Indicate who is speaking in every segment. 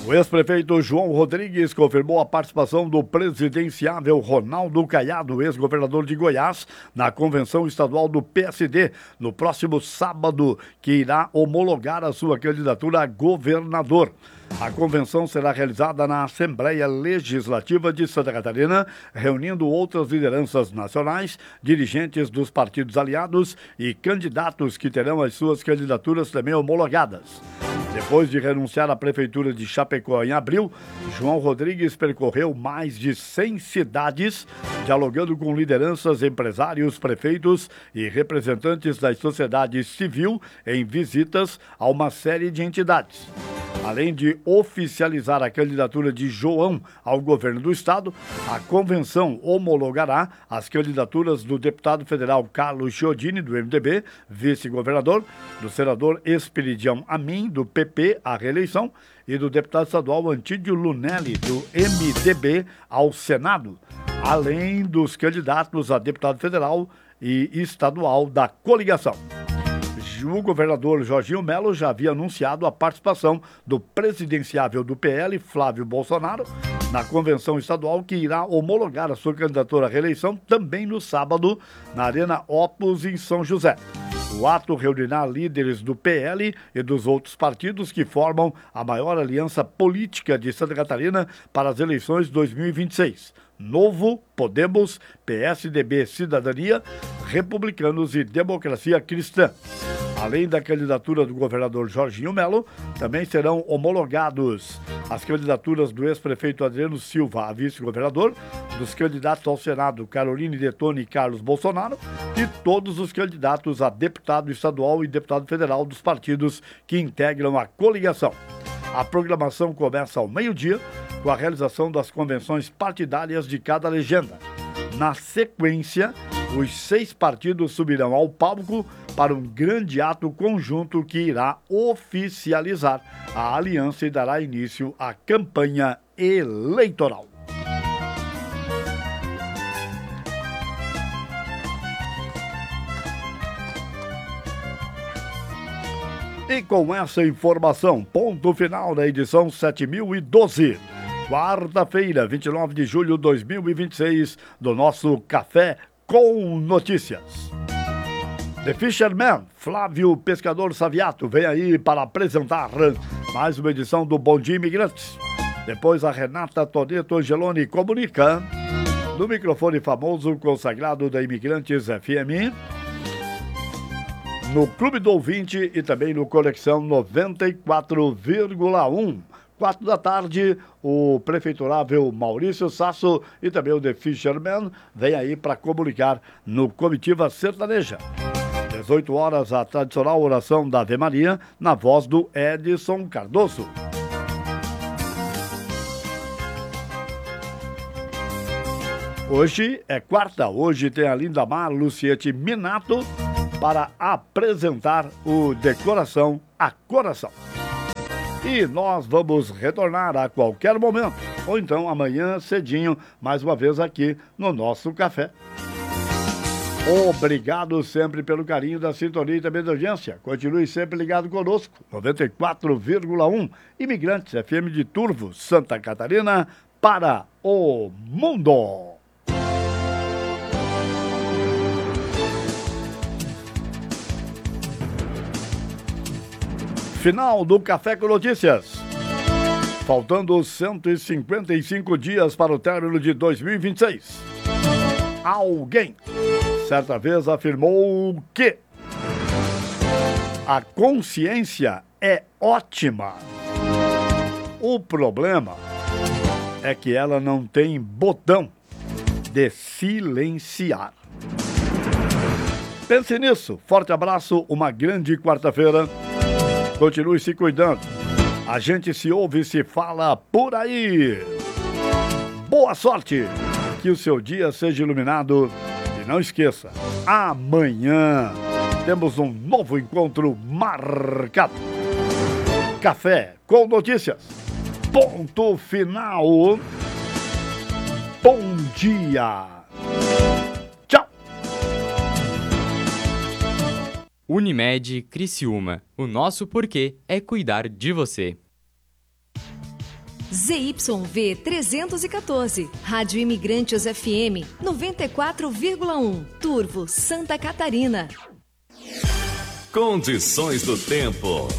Speaker 1: O ex-prefeito João Rodrigues confirmou a participação do presidenciável Ronaldo Caiado, ex-governador de Goiás, na convenção estadual do PSD, no próximo sábado, que irá homologar a sua candidatura a governador. A convenção será realizada na Assembleia Legislativa de Santa Catarina, reunindo outras lideranças nacionais, dirigentes dos partidos aliados e candidatos que terão as suas candidaturas também homologadas. Depois de renunciar à Prefeitura de Chapecó em abril, João Rodrigues percorreu mais de 100 cidades, dialogando com lideranças, empresários, prefeitos e representantes da sociedade civil em visitas a uma série de entidades. Além de oficializar a candidatura de João ao governo do estado, a convenção homologará as candidaturas do deputado federal Carlos Chiodini, do MDB, vice-governador, do senador Esperidião Amin, do PP, à reeleição, e do deputado estadual Antídio Lunelli, do MDB, ao Senado, além dos candidatos a deputado federal e estadual da coligação. O governador Jorginho Melo já havia anunciado a participação do presidenciável do PL, Flávio Bolsonaro, na convenção estadual que irá homologar a sua candidatura à reeleição também no sábado, na Arena Opus, em São José. O ato reunirá líderes do PL e dos outros partidos que formam a maior aliança política de Santa Catarina para as eleições de 2026. Novo, Podemos, PSDB, Cidadania, Republicanos e Democracia Cristã. Além da candidatura do governador Jorginho Melo, também serão homologados as candidaturas do ex-prefeito Adriano Silva a vice-governador, dos candidatos ao Senado Caroline Detoni e Carlos Bolsonaro e todos os candidatos a deputado estadual e deputado federal dos partidos que integram a coligação. A programação começa ao meio-dia, com a realização das convenções partidárias de cada legenda. Na sequência, os 6 partidos subirão ao palco para um grande ato conjunto que irá oficializar a aliança e dará início à campanha eleitoral. E com essa informação, ponto final da edição 7012. Quarta-feira, 29 de julho de 2026, do nosso Café com Notícias. The Fisherman, Flávio Pescador Saviato, vem aí para apresentar mais uma edição do Bom Dia Imigrantes. Depois a Renata Toneto Angeloni comunica no microfone famoso consagrado da Imigrantes FM, no Clube do Ouvinte e também no Conexão 94,1. 4 da tarde, o prefeiturável Maurício Sasso e também o The Fisherman vem aí para comunicar no Comitiva Sertaneja. 18 horas, a tradicional oração da Ave Maria, na voz do Edson Cardoso. Hoje é quarta, hoje tem a Lindamar Luciete Minato para apresentar o Decoração a Coração. E nós vamos retornar a qualquer momento, ou então amanhã cedinho, mais uma vez aqui no nosso café. Obrigado sempre pelo carinho da sintonia e também da audiência. Continue sempre ligado conosco. 94,1 Imigrantes FM de Turvo, Santa Catarina, para o mundo. Final do Café com Notícias. Faltando 155 dias para o término de 2026. Alguém certa vez afirmou que a consciência é ótima. O problema é que ela não tem botão de silenciar. Pense nisso. Forte abraço, uma grande quarta-feira. Continue se cuidando. A gente se ouve e se fala por aí. Boa sorte. Que o seu dia seja iluminado. E não esqueça, amanhã temos um novo encontro marcado. Café com Notícias. Ponto final. Bom dia. Tchau.
Speaker 2: Unimed Criciúma. O nosso porquê é cuidar de você. ZYV 314, Rádio Imigrantes FM 94,1, Turvo, Santa Catarina.
Speaker 3: Condições do tempo.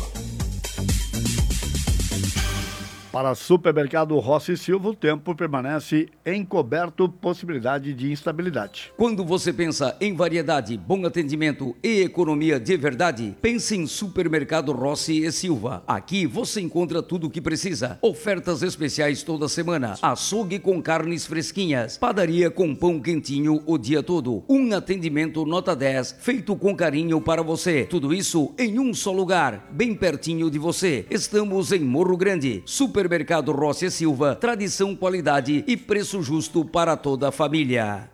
Speaker 1: Para Supermercado Rossi Silva, o tempo permanece encoberto, possibilidade de instabilidade.
Speaker 4: Quando você pensa em variedade, bom atendimento e economia de verdade, pense em Supermercado Rossi e Silva. Aqui você encontra tudo o que precisa. Ofertas especiais toda semana. Açougue com carnes fresquinhas. Padaria com pão quentinho o dia todo. Um atendimento nota 10, feito com carinho para você. Tudo isso em um só lugar, bem pertinho de você. Estamos em Morro Grande. Supermercado Rossi e Silva, tradição, qualidade e preço justo para toda a família.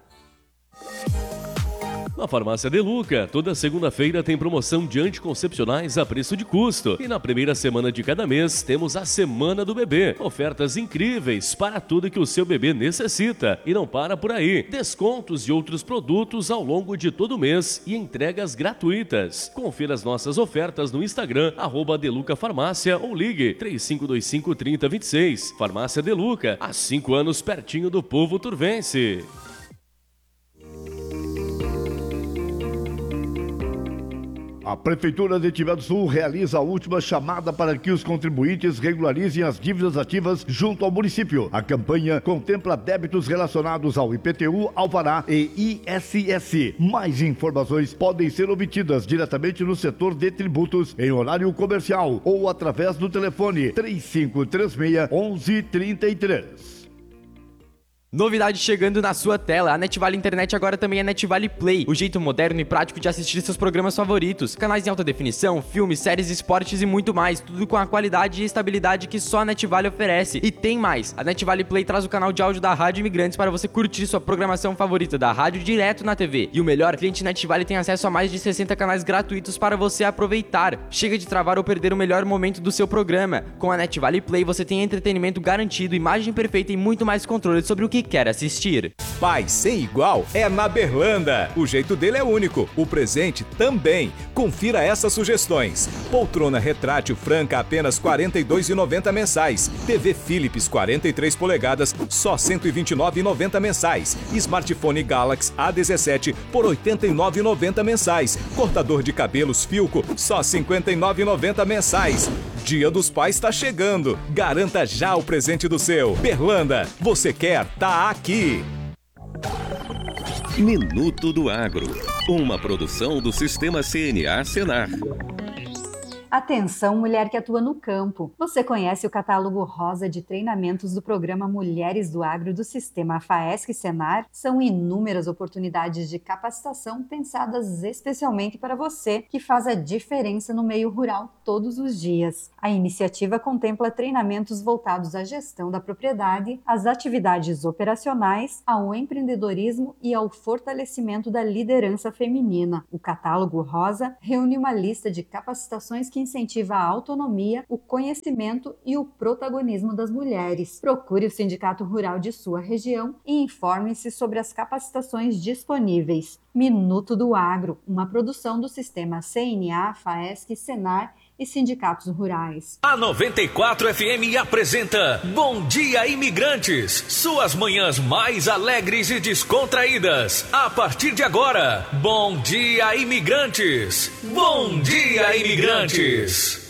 Speaker 5: Na Farmácia De Luca, toda segunda-feira tem promoção de anticoncepcionais a preço de custo. E na primeira semana de cada mês temos a Semana do Bebê. Ofertas incríveis para tudo que o seu bebê necessita. E não para por aí. Descontos de outros produtos ao longo de todo o mês e entregas gratuitas. Confira as nossas ofertas no Instagram, @Deluca Farmácia, ou ligue 3525-3026. Farmácia De Luca, há 5 anos pertinho do povo turvense.
Speaker 1: A Prefeitura de Timbé do Sul realiza a última chamada para que os contribuintes regularizem as dívidas ativas junto ao município. A campanha contempla débitos relacionados ao IPTU, Alvará e ISS. Mais informações podem ser obtidas diretamente no setor de tributos em horário comercial ou através do telefone 3536-1133.
Speaker 6: Novidade chegando na sua tela, a NetVale Internet agora também é NetVale Play, o jeito moderno e prático de assistir seus programas favoritos, canais em alta definição, filmes, séries, esportes e muito mais, tudo com a qualidade e estabilidade que só a NetVale oferece. E tem mais, a NetVale Play traz o canal de áudio da Rádio Imigrantes para você curtir sua programação favorita da rádio direto na TV. E o melhor, cliente NetVale tem acesso a mais de 60 canais gratuitos para você aproveitar. Chega de travar ou perder o melhor momento do seu programa. Com a NetVale Play você tem entretenimento garantido, imagem perfeita e muito mais controle sobre o que quer assistir.
Speaker 7: Pai sem igual é na Berlanda. O jeito dele é único, o presente também. Confira essas sugestões: poltrona retrátil franca apenas R$ 42,90 mensais. TV Philips 43 polegadas só R$ 129,90 mensais. Smartphone Galaxy A17 por R$ 89,90 mensais. Cortador de cabelos Filco só R$ 59,90 mensais. Dia dos Pais está chegando. Garanta já o presente do seu. Berlanda, você quer? Tá aqui.
Speaker 3: Minuto do Agro, uma produção do Sistema CNA Senar.
Speaker 8: Atenção, mulher que atua no campo. Você conhece o catálogo rosa de treinamentos do programa Mulheres do Agro do Sistema FAESC Senar? São inúmeras oportunidades de capacitação pensadas especialmente para você, que faz a diferença no meio rural todos os dias. A iniciativa contempla treinamentos voltados à gestão da propriedade, às atividades operacionais, ao empreendedorismo e ao fortalecimento da liderança feminina. O catálogo rosa reúne uma lista de capacitações que incentiva a autonomia, o conhecimento e o protagonismo das mulheres. Procure o Sindicato Rural de sua região e informe-se sobre as capacitações disponíveis. Minuto do Agro, uma produção do Sistema CNA, FAESC, Senar e sindicatos rurais.
Speaker 9: A 94 FM apresenta Bom Dia Imigrantes, suas manhãs mais alegres e descontraídas. A partir de agora, Bom Dia Imigrantes. Bom Dia Imigrantes.